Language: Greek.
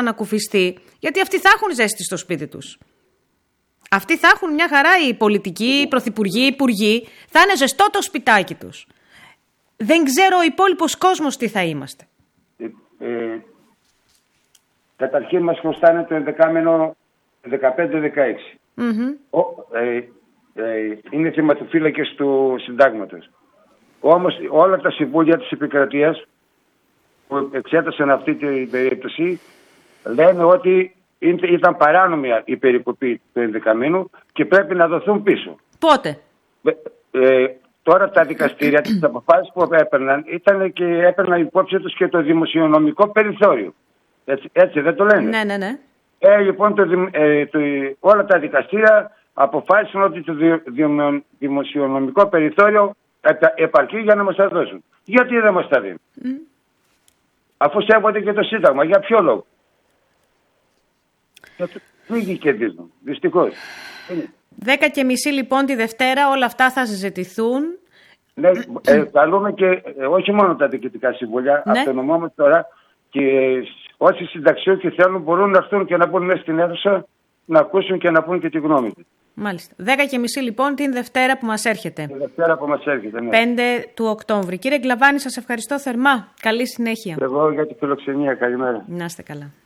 ανακουφιστεί, γιατί αυτοί θα έχουν ζέστη στο σπίτι τους. Αυτοί θα έχουν μια χαρά, οι πολιτικοί, οι πρωθυπουργοί, οι υπουργοί, θα είναι ζεστό το σπιτάκι τους. Δεν ξέρω ο υπόλοιπος κόσμος τι θα είμαστε. Καταρχήν μας χρωστάνε το ενδεκάμενο 15-16. Είναι θεματοφύλακες του συντάγματος. Όμως όλα τα συμβούλια της επικρατείας που εξέτασαν αυτή την περίπτωση λένε ότι ήταν παράνομη η περικοπή του ενδεκαμήνου και πρέπει να δοθούν πίσω. Πότε? Τώρα τα δικαστήρια, τις αποφάσεις που έπαιρναν, ήταν και έπαιρναν υπόψη τους και το δημοσιονομικό περιθώριο. Έτσι δεν το λένε? Ναι. Λοιπόν, όλα τα δικαστήρια αποφάσισαν ότι το δημοσιονομικό περιθώριο επαρκεί για να μας τα δώσουν. Γιατί δεν μας τα δίνουν? Αφού σέβονται και το Σύνταγμα, για ποιο λόγο? Φύγει και δίνουν, δυστυχώς. 10:30 λοιπόν τη Δευτέρα όλα αυτά θα συζητηθούν. Ναι, καλούμε και όχι μόνο τα διοικητικά συμβούλια, αυτονομούμε τώρα και όσοι συνταξιούχοι θέλουν μπορούν να έρθουν και να μπουν μέσα στην αίθουσα να ακούσουν και να πούν και τη γνώμη τους. Μάλιστα. 10:30 λοιπόν την Δευτέρα που μας έρχεται. Τη Δευτέρα που μας έρχεται, ναι. 5 του Οκτώβρη. Κύριε Γκλαβάνη, σας ευχαριστώ θερμά. Καλή συνέχεια. Εγώ για τη φιλοξενία. Καλημέρα. Να είστε καλά.